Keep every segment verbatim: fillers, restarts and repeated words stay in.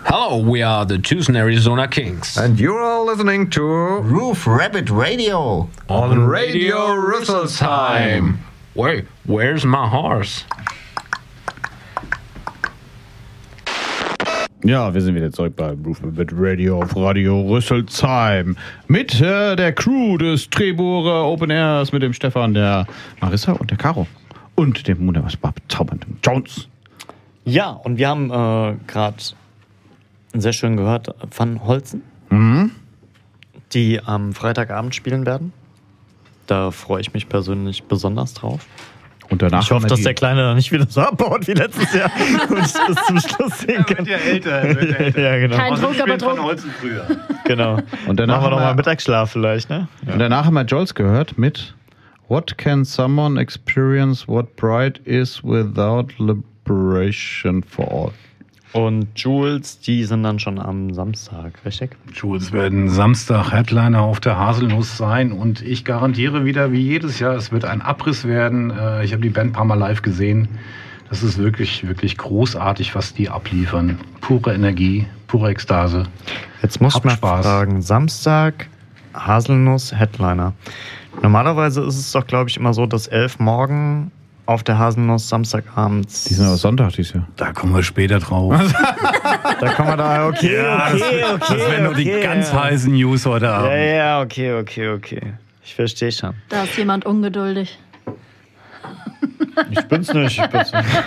Hello, we are the Tucson, Arizona Kings. And you're all listening to Roof Rabbit Radio. On Radio Rüsselsheim. Wait, where's my horse? Ja, wir sind wieder zurück bei Roof Rabbit Radio auf Radio Rüsselsheim. Mit äh, der Crew des Trebohrer Open Airs, mit dem Stefan, der Marissa und der Caro. Und dem wunderbar bezaubernden Jones. Ja, und wir haben äh, gerade sehr schön gehört Van Holzen, Mhm. die am Freitagabend spielen werden. Da freue ich mich persönlich besonders drauf. Und danach Ich hoffe, haben wir dass die- der Kleine da nicht wieder so abbaut wie letztes Jahr und ich bis zum Schluss sehen kann. Wird ja älter, wird ja älter. Ja, genau. Kein Also Druck, ich aber bin von Druck. Holzen früher. genau. Und danach Machen wir haben nochmal wir- Mittagsschlaf vielleicht, ne? Und danach haben wir Joels gehört mit What can someone experience what pride is without liberation for all? Und Jules, die sind dann schon am Samstag, richtig? Jules werden Samstag Headliner auf der Haselnuss sein und ich garantiere wieder, wie jedes Jahr, es wird ein Abriss werden. Ich habe die Band ein paar Mal live gesehen. Das ist wirklich, wirklich großartig, was die abliefern. Pure Energie, pure Ekstase. Jetzt muss ich Habt mal Spaß. fragen, Samstag, Haselnuss, Headliner. Normalerweise ist es doch, glaube ich, immer so, dass elf morgen auf der Haselnuss Samstagabends. Die sind aber Sonntag dieses Jahr. Da kommen wir später drauf. Da kann man da, okay, Ja, das, okay, okay. das wären nur die okay, ganz ja. heißen News heute Abend. Ja, ja, okay, okay, okay. Ich verstehe schon. Da ist jemand ungeduldig. Ich bin's nicht, ich bin's nicht.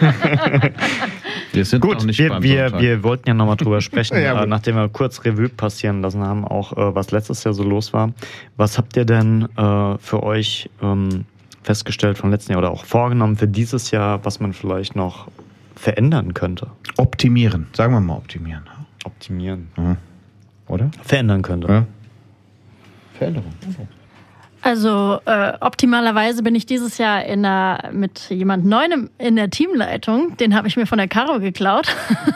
Wir sind noch Gut, nicht wir, beim wir, Sonntag. wir wollten ja nochmal drüber sprechen, Ja, äh, gut. nachdem wir kurz Revue passieren lassen haben, auch äh, was letztes Jahr so los war. Was habt ihr denn äh, für euch ähm, festgestellt vom letzten Jahr oder auch vorgenommen für dieses Jahr, was man vielleicht noch verändern könnte? Optimieren. Sagen wir mal optimieren. Optimieren. Oder? Verändern könnte. Ja. Veränderung. Also äh, optimalerweise bin ich dieses Jahr in einer, mit jemand Neuem in der Teamleitung. Den habe ich mir von der Caro geklaut.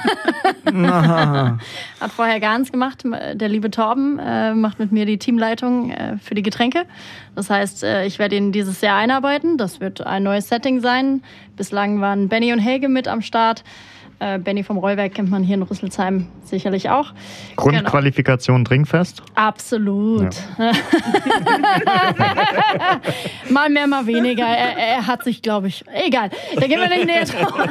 Hat vorher gar nichts gemacht. Der liebe Torben äh, macht mit mir die Teamleitung äh, für die Getränke. Das heißt, äh, ich werde ihn dieses Jahr einarbeiten. Das wird ein neues Setting sein. Bislang waren Benny und Helge mit am Start. Äh, Benny vom Rollwerk kennt man hier in Rüsselsheim sicherlich auch. Grundqualifikation Trinkfest? Absolut. Mal mehr, mal weniger. Er, er hat sich, glaube ich, egal. Da gehen wir nicht näher drauf.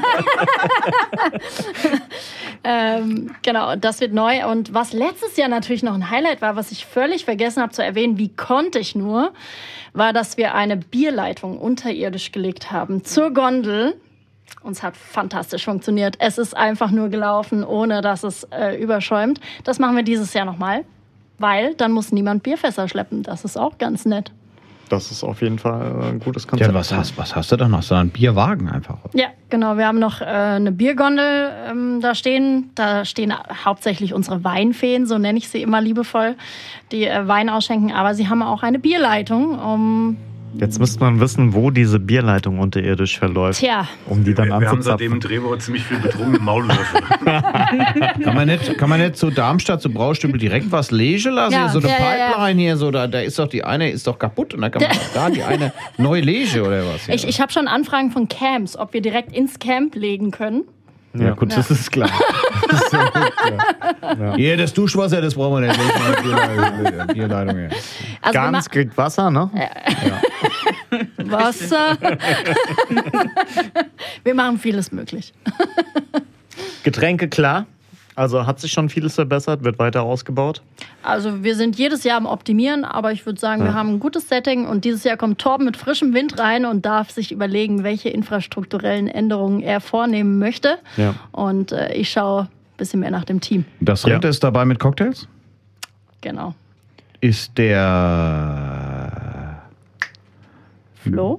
ähm, genau, das wird neu. Und was letztes Jahr natürlich noch ein Highlight war, was ich völlig vergessen habe zu erwähnen, wie konnte ich nur, war, dass wir eine Bierleitung unterirdisch gelegt haben zur Gondel. Und es hat fantastisch funktioniert. Es ist einfach nur gelaufen, ohne dass es äh, überschäumt. Das machen wir dieses Jahr nochmal, weil dann muss niemand Bierfässer schleppen. Das ist auch ganz nett. Das ist auf jeden Fall ein gutes Konzept. Ja, was hast, was hast du da noch? So einen Bierwagen einfach. Ja, genau. Wir haben noch äh, eine Biergondel ähm, da stehen. Da stehen hauptsächlich unsere Weinfeen, so nenne ich sie immer liebevoll, die äh, Wein ausschenken. Aber sie haben auch eine Bierleitung, um... Jetzt müsste man wissen, wo diese Bierleitung unterirdisch verläuft, Tja. um die dann Wir, wir haben seitdem im anzuzapfen. Drehbuch ziemlich viel betrunkene Maulwürfe. Kann man nicht, kann man nicht zu Darmstadt, zu Braustübel direkt was legen lassen? Ja, so eine ja, ja, ja. Pipeline hier, so, da, da ist doch die eine ist doch kaputt und dann kann man doch da die eine neu legen oder was? Hier. Ich, ich habe schon Anfragen von Camps, ob wir direkt ins Camp legen können. ja, gut, das ist klar. Das ist so gut, ja. Ja. Hier, das Duschwasser, das brauchen wir nicht. Das ist eine Bierleitung, Bierleitung hier. Also wir Ganz kriegt Wasser, ne? ma- Wasser. Wir machen vieles möglich. Getränke, klar. Also hat sich schon vieles verbessert, wird weiter ausgebaut. Also wir sind jedes Jahr am Optimieren, aber ich würde sagen, wir haben ein gutes Setting und dieses Jahr kommt Torben mit frischem Wind rein und darf sich überlegen, welche infrastrukturellen Änderungen er vornehmen möchte. Ja. Und äh, ich schaue ein bisschen mehr nach dem Team. Das Rind Ja. ist dabei mit Cocktails? Genau. Ist der Flo?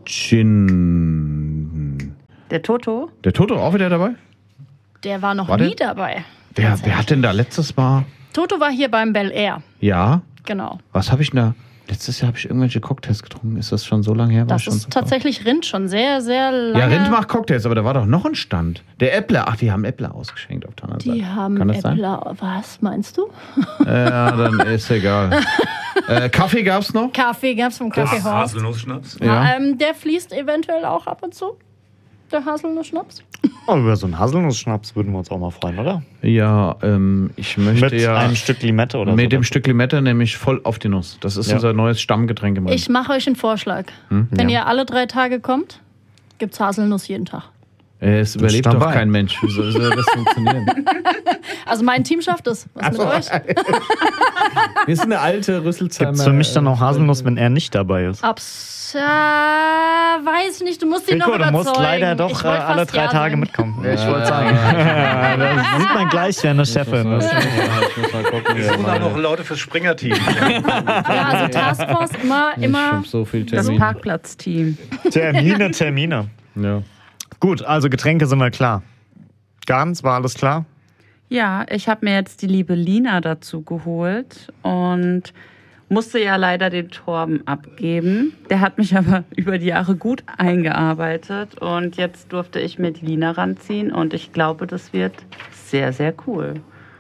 Gin. Der Toto? Der Toto auch wieder dabei? Der war noch War der- nie dabei. Wer, wer hat denn da letztes Mal? Toto war hier beim Bel Air. Ja. Genau. Was habe ich denn da? Letztes Jahr habe ich irgendwelche Cocktails getrunken. Ist das schon so lange her? War Das schon ist so tatsächlich Rind schon sehr, sehr lange. Ja, Rind macht Cocktails, aber da war doch noch ein Stand. Der Äppler. Ach, die haben Äppler ausgeschenkt auf der anderen Seite. Die haben Kann das sein? Äppler. Was meinst du? Ja, dann ist egal. äh, Kaffee gab's noch? Kaffee gab's vom Kaffeehorst. Haselnussschnaps. Ja. Ähm, der fließt eventuell auch ab und zu. Der Haselnussschnaps. Oh, über so einen Haselnuss-Schnaps würden wir uns auch mal freuen, oder? Ja, ähm, ich möchte Mit ja einem Stück Limette oder so. mit dem Stück Limette nämlich voll auf die Nuss. Das ist Ja. unser neues Stammgetränk im Moment. Ich mache euch einen Vorschlag. Wenn Ja. ihr alle drei Tage kommt, gibt's Haselnuss jeden Tag. Äh, Es überlebt doch dabei. kein Mensch. Wie soll, wie soll das funktionieren? Also mein Team schafft es. Was mit euch? Wir sind eine alte Rüsselsheimer. Gibt es für mich dann auch Haselnuss, wenn er nicht dabei ist? Abs äh, weiß ich nicht, du musst ihn noch Rico, du überzeugen. musst leider Ich doch äh, wollt alle fast drei ja Tage sagen. mitkommen. Ich wollte sagen. Das sieht man gleich, wer eine Chefin ist. Ich muss mal gucken. Wir suchen auch noch Leute fürs Springer-Team. Ja, also Taskforce immer, Ich immer. hab so viel Das Termin. Parkplatzteam. Termine, Termine. Ja. Gut, also Getränke sind wir klar. Ganz, war alles klar? Ja, ich habe mir jetzt die liebe Lina dazu geholt und musste ja leider den Torben abgeben. Der hat mich aber über die Jahre gut eingearbeitet und jetzt durfte ich mir die Lina ranziehen und ich glaube, das wird sehr, sehr cool.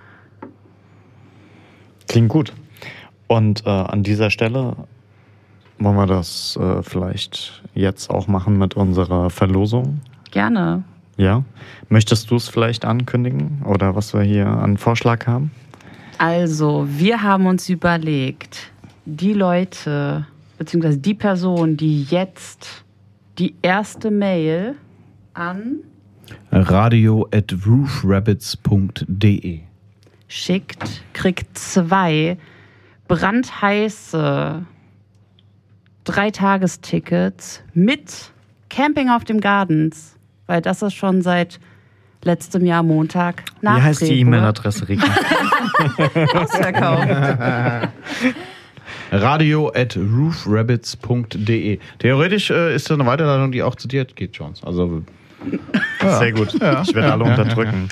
Klingt gut. Und äh, an dieser Stelle wollen wir das äh, vielleicht jetzt auch machen mit unserer Verlosung. Gerne. Ja. Möchtest du es vielleicht ankündigen oder was wir hier an Vorschlag haben? Also, wir haben uns überlegt, die Leute, beziehungsweise die Person, die jetzt die erste Mail an radio at roofrabbits punkt de schickt, kriegt zwei brandheiße Dreitagestickets mit Camping auf dem Gardens, weil das ist schon seit letztem Jahr Montag nach Wie heißt die Februar E-Mail-Adresse, Rika? ausverkauft. radio at roofrabbits punkt de. Theoretisch äh, ist das eine Weiterleitung, die auch zu dir geht, Jones. Also Sehr gut. Ich werde alle unterdrücken.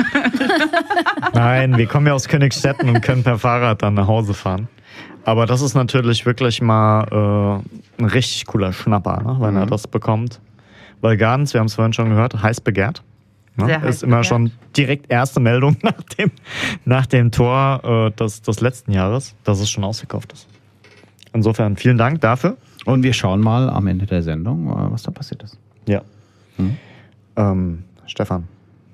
Nein, wir kommen ja aus Königstetten und können per Fahrrad dann nach Hause fahren. Aber das ist natürlich wirklich mal äh, ein richtig cooler Schnapper, ne, wenn Mhm. er das bekommt. Weil Gardens, wir haben es vorhin schon gehört, heiß begehrt. Ne? Sehr heiß ist immer begehrt. schon direkt erste Meldung nach dem, nach dem Tor äh, des, des letzten Jahres, dass es schon ausverkauft ist. Insofern vielen Dank dafür. Und wir schauen mal am Ende der Sendung, äh, was da passiert ist. Ja. Mhm. Ähm, Stefan,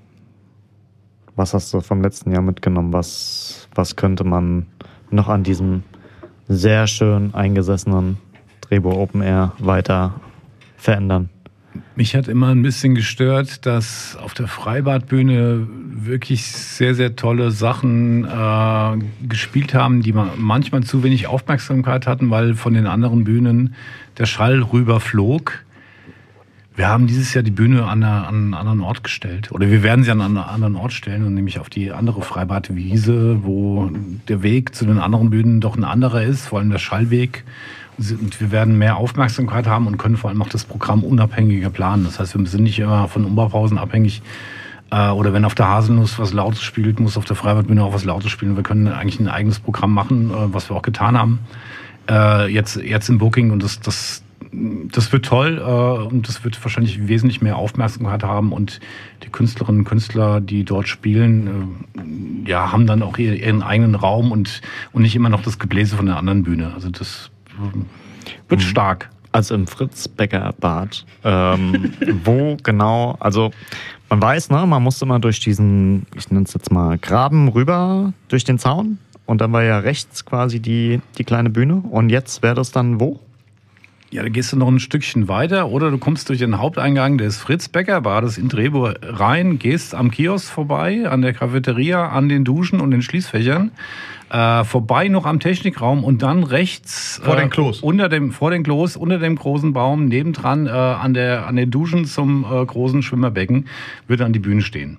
was hast du vom letzten Jahr mitgenommen? Was, was könnte man noch an diesem sehr schön eingesessenen Drehbuch Open Air weiter verändern? Mich hat immer ein bisschen gestört, dass auf der Freibadbühne wirklich sehr, sehr tolle Sachen äh, gespielt haben, die man manchmal zu wenig Aufmerksamkeit hatten, weil von den anderen Bühnen der Schall rüberflog. Wir haben dieses Jahr die Bühne an, einer, an einen anderen Ort gestellt. Oder wir werden sie an einen anderen Ort stellen, und nämlich auf die andere Freibadwiese, wo der Weg zu den anderen Bühnen doch ein anderer ist, vor allem der Schallweg. Und wir werden mehr Aufmerksamkeit haben und können vor allem auch das Programm unabhängiger planen. Das heißt, wir sind nicht immer von Umbaupausen abhängig. Äh, oder wenn auf der Haselnuss was Lautes spielt, muss auf der Freibadbühne auch was Lautes spielen. Wir können eigentlich ein eigenes Programm machen, äh, was wir auch getan haben. Äh, jetzt, jetzt im Booking, und das, das, das wird toll, äh, und das wird wahrscheinlich wesentlich mehr Aufmerksamkeit haben, und die Künstlerinnen und Künstler, die dort spielen, äh, ja, haben dann auch ihren eigenen Raum und, und nicht immer noch das Gebläse von der anderen Bühne. Also das wird stark. Also im Fritz-Becker-Bad. Ähm, wo genau, also man weiß, ne, man musste mal durch diesen, ich nenne es jetzt mal, Graben rüber durch den Zaun, und dann war ja rechts quasi die, die kleine Bühne, und jetzt wäre das dann wo? Ja, da gehst du noch ein Stückchen weiter, oder du kommst durch den Haupteingang des Fritz-Becker-Bades in Drehburg rein, gehst am Kiosk vorbei, an der Cafeteria, an den Duschen und den Schließfächern, äh, vorbei noch am Technikraum, und dann rechts Vor äh, den Klos. unter dem vor den Klos, unter dem großen Baum, nebendran äh, an der an den Duschen zum äh, großen Schwimmerbecken wird dann die Bühne stehen.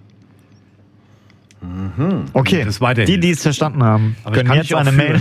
Okay, Das weiterhin. die, die es verstanden haben, Aber ich können kann jetzt dich auch eine Mail.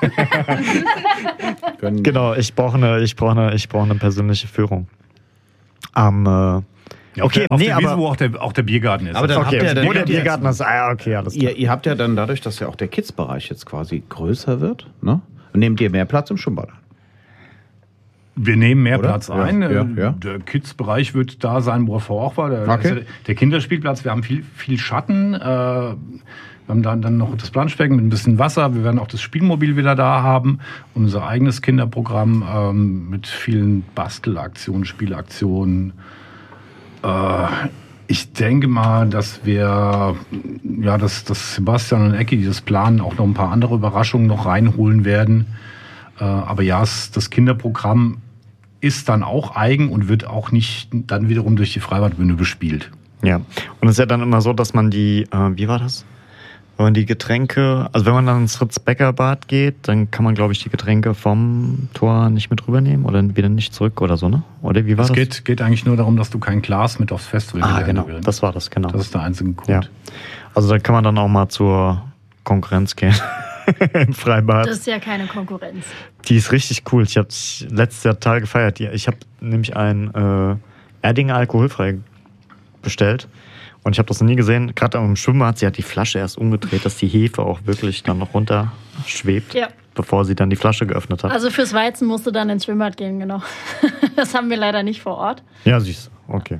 führen. Genau, ich brauche eine, ich brauche eine, ich brauche eine persönliche Führung. Am, äh, Ja, auf Okay, der, auf nee, der Wiese, aber- wo auch der, auch der Biergarten ist. Aber dann okay, habt ihr dann- wo der Biergarten ist, ah, okay, alles klar. Ihr, ihr habt ja dann dadurch, dass ja auch der Kids-Bereich jetzt quasi größer wird, ne? Nehmt ihr mehr Platz im Schwimmbad? Wir nehmen mehr Oder? Platz Ja, ein. ja, ja. Der Kids-Bereich wird da sein, wo er vorher auch war. Der, Okay. also der Kinderspielplatz, wir haben viel, viel Schatten. Äh, wir haben dann, dann noch das Planschbecken mit ein bisschen Wasser. Wir werden auch das Spielmobil wieder da haben. Und unser eigenes Kinderprogramm ähm, mit vielen Bastelaktionen, Spielaktionen. Äh, Ich denke mal, dass wir, ja, dass, dass Sebastian und Ecki dieses Planen auch noch ein paar andere Überraschungen noch reinholen werden. Äh, aber ja, es, das Kinderprogramm ist dann auch eigen und wird auch nicht dann wiederum durch die Freibadbühne bespielt. Ja, und es ist ja dann immer so, dass man die, äh, wie war das? Wenn man die Getränke, also wenn man dann ins Ritz-Becker-Bad geht, dann kann man, glaube ich, die Getränke vom Tor nicht mit rübernehmen oder wieder nicht zurück oder so, ne? Oder wie war es das? Es geht, geht eigentlich nur darum, dass du kein Glas mit aufs Festival Ah, genau, willst. Das war das, genau. Das ist der einzige Grund. Ja. Also da kann man dann auch mal zur Konkurrenz gehen im Freibad. Das ist ja keine Konkurrenz. Die ist richtig cool. Ich habe letztes Jahr total gefeiert. Ich habe nämlich ein äh, Erdinger alkoholfrei bestellt. Und ich habe das noch nie gesehen. Gerade im Schwimmbad, sie hat die Flasche erst umgedreht, dass die Hefe auch wirklich dann noch runter schwebt, ja. bevor sie dann die Flasche geöffnet hat. Also fürs Weizen musst du dann ins Schwimmbad gehen, genau. Das haben wir leider nicht vor Ort. Ja, siehst du. Okay.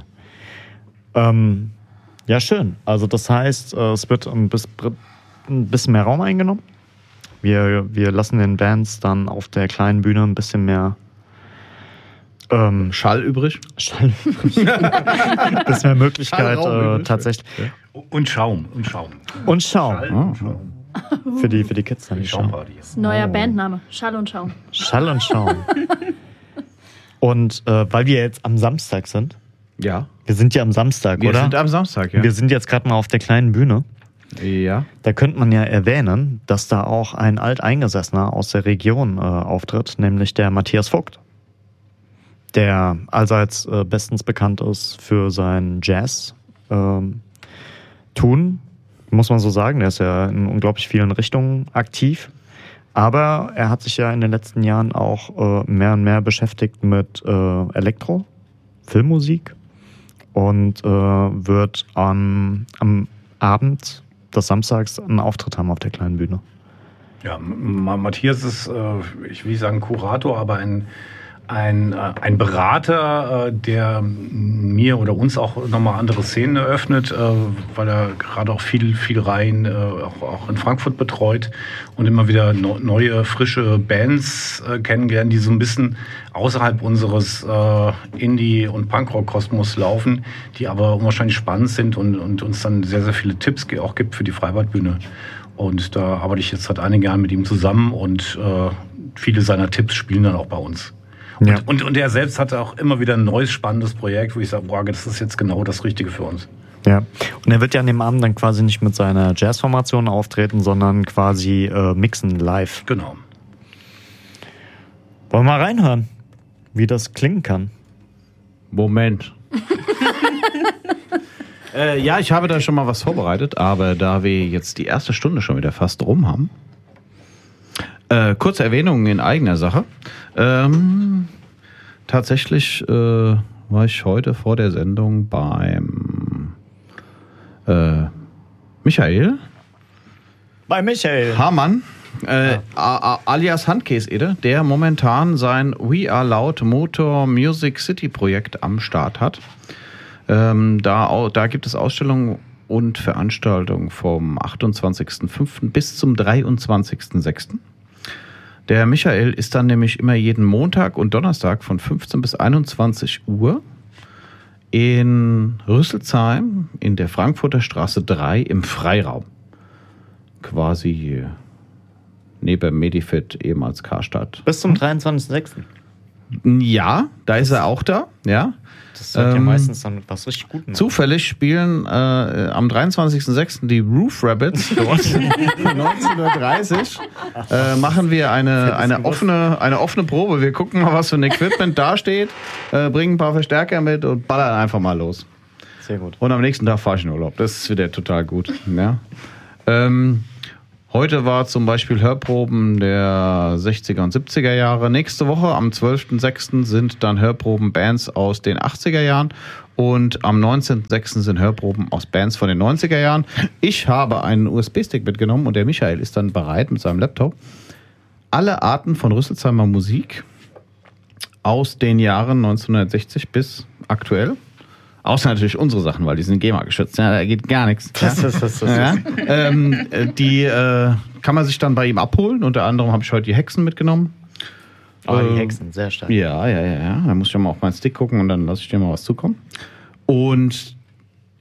Ähm, ja, schön. Also das heißt, es wird ein bisschen mehr Raum eingenommen. Wir, wir lassen den Bands dann auf der kleinen Bühne ein bisschen mehr Ähm, Schall übrig. Schall übrig. Das wäre Möglichkeit äh, tatsächlich. Ja. Und Schaum. Und Schaum. Und Schaum. Schall und Schaum. Für die, für die Kids dann. Die Schaumpartys. Neuer oh. Bandname. Schall und Schaum. Schall und Schaum. Und äh, weil wir jetzt am Samstag sind. Ja. Wir sind ja am Samstag, wir oder? Wir sind am Samstag, ja. Wir sind jetzt gerade mal auf der kleinen Bühne. Ja. Da könnte man ja erwähnen, dass da auch ein Alteingesessener aus der Region äh, auftritt, nämlich der Matthias Vogt. Der allseits äh, bestens bekannt ist für sein Jazz-Tun, ähm, muss man so sagen. Der ist ja in unglaublich vielen Richtungen aktiv. Aber er hat sich ja in den letzten Jahren auch äh, mehr und mehr beschäftigt mit äh, Elektro, Filmmusik und äh, wird an, am Abend des Samstags einen Auftritt haben auf der kleinen Bühne. Ja, Matthias ist, äh, ich will nicht sagen Kurator, aber ein Ein, ein Berater, der mir oder uns auch nochmal andere Szenen eröffnet, weil er gerade auch viel, viel Reihen auch, auch in Frankfurt betreut und immer wieder neue, frische Bands kennengelernt, die so ein bisschen außerhalb unseres Indie- und Punkrock-Kosmos laufen, die aber unwahrscheinlich spannend sind und, und uns dann sehr, sehr viele Tipps auch gibt für die Freibadbühne. Und da arbeite ich jetzt seit einigen Jahren mit ihm zusammen und viele seiner Tipps spielen dann auch bei uns. Und, ja. und, und er selbst hatte auch immer wieder ein neues, spannendes Projekt, wo ich sage, boah, das ist jetzt genau das Richtige für uns. Ja, und er wird ja an dem Abend dann quasi nicht mit seiner Jazzformation auftreten, sondern quasi äh, mixen live. Genau. Wollen wir mal reinhören, wie das klingen kann? Moment. äh, ja, ich habe da schon mal was vorbereitet, aber da wir jetzt die erste Stunde schon wieder fast rum haben, Äh, kurze Erwähnung in eigener Sache. Ähm, tatsächlich äh, war ich heute vor der Sendung beim äh, Michael. Bei Michael. Hamann, äh, ja. alias Handkäse-Ede, der momentan sein We Are Loud Motor Music City Projekt am Start hat. Ähm, da, da gibt es Ausstellungen und Veranstaltungen vom achtundzwanzigsten fünften bis zum dreiundzwanzigsten sechsten Der Michael ist dann nämlich immer jeden Montag und Donnerstag von fünfzehn bis einundzwanzig Uhr in Rüsselsheim in der Frankfurter Straße drei im Freiraum. Quasi neben Medifit, ehemals Karstadt. Bis zum dreiundzwanzigsten sechsten Ja, da ist er auch da, ja. Das sollte ähm, ja meistens dann was richtig gut machen. Zufällig spielen äh, am dreiundzwanzigsten sechsten die Roof Rabbits dort neunzehnhundertdreißig. Äh, machen wir eine, eine, offene, eine offene Probe. Wir gucken mal, was für ein Equipment da steht, äh, bringen ein paar Verstärker mit und ballern einfach mal los. Sehr gut. Und am nächsten Tag fahre ich in Urlaub. Das ist wieder total gut. Ja. Ähm, Heute war zum Beispiel Hörproben der sechziger und siebziger Jahre. Nächste Woche am zwölften sechsten sind dann Hörproben Bands aus den achtziger Jahren. Und am neunzehnten sechsten sind Hörproben aus Bands von den neunziger Jahren. Ich habe einen U S B-Stick mitgenommen und der Michael ist dann bereit mit seinem Laptop, alle Arten von Rüsselsheimer Musik aus den Jahren neunzehnhundertsechzig bis aktuell. Außer natürlich unsere Sachen, weil die sind GEMA geschützt. Ja, da geht gar nichts. Das, das, das, das, ja. ähm, die äh, kann man sich dann bei ihm abholen. Unter anderem habe ich heute die Hexen mitgenommen. Oh, die äh, Hexen, sehr stark. Ja, ja, ja, ja. Da muss ich ja mal auf meinen Stick gucken und dann lasse ich dir mal was zukommen. Und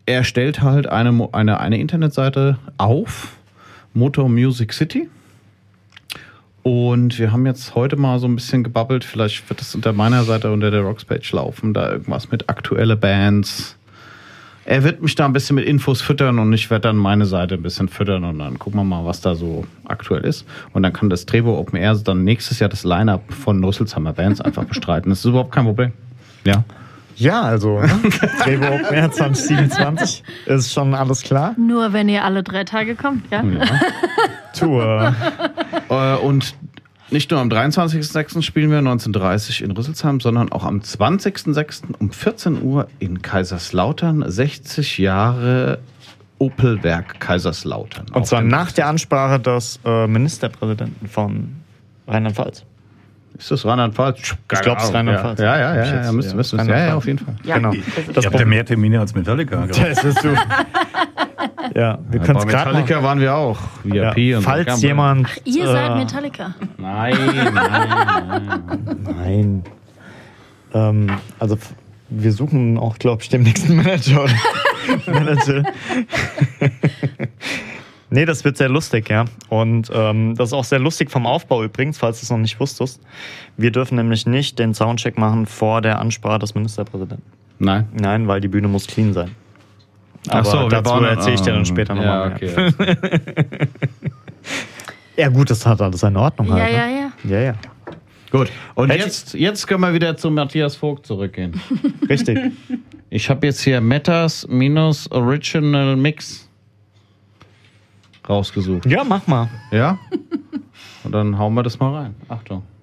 er stellt halt eine, eine, eine Internetseite auf, Motor Music City. Und wir haben jetzt heute mal so ein bisschen gebabbelt. Vielleicht wird das unter meiner Seite, unter der Rockspage laufen, da irgendwas mit aktuelle Bands. Er wird mich da ein bisschen mit Infos füttern und ich werde dann meine Seite ein bisschen füttern und dann gucken wir mal, was da so aktuell ist. Und dann kann das Trevo Open Air dann nächstes Jahr das Line-Up von Rüsselsheimer Bands einfach bestreiten. Das ist überhaupt kein Problem. Ja. Ja, also ne? Trevo Open Air zwanzig siebenundzwanzig ist schon alles klar. Nur wenn ihr alle drei Tage kommt, ja? ja. Tour. äh, und nicht nur am dreiundzwanzigsten sechsten spielen wir neunzehn Uhr dreißig in Rüsselsheim, sondern auch am zwanzigsten sechsten um vierzehn Uhr in Kaiserslautern. sechzig Jahre Opelwerk Kaiserslautern. Und zwar nach der Ansprache des äh, Ministerpräsidenten von Rheinland-Pfalz. Ist das Rheinland-Pfalz? Ich glaube, es ist Rheinland-Pfalz. Ja, ja, ja, ja, ja, müsste, müsste, ja, ja, auf jeden Fall. Ja, Genau. Das habt ja mehr Termine als Metallica. Das ist so. Ja, wir können es Bei gerade Metallica waren wir auch. V I P ja, und falls so. jemand... Ihr äh, seid Metallica. Nein, nein, nein. Nein. Ähm, also f- wir suchen auch, glaube ich, den nächsten Manager. Oder Manager. Nee, das wird sehr lustig, ja. Und ähm, das ist auch sehr lustig vom Aufbau übrigens, falls du es noch nicht wusstest. Wir dürfen nämlich nicht den Soundcheck machen vor der Ansprache des Ministerpräsidenten. Nein. Nein, weil die Bühne muss clean sein. Aber Ach so, wir dazu bauen- erzähle ich dir dann ah, später ja, nochmal mehr. okay. Ja gut, das hat alles seine Ordnung Ja, halt. ja, ne? ja. Ja, ja. Gut, und Hätte- jetzt, jetzt können wir wieder zu Matthias Vogt zurückgehen. Richtig. Ich habe jetzt hier Metas minus Original Mix rausgesucht. Ja, mach mal. Ja? Und dann hauen wir das mal rein. Achtung.